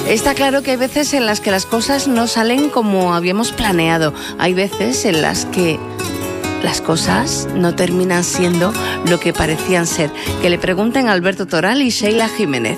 Está claro que hay veces en las que las cosas no salen como habíamos planeado. Hay veces en las que las cosas no terminan siendo lo que parecían ser. Que le pregunten a Alberto Toral y Sheila Jiménez.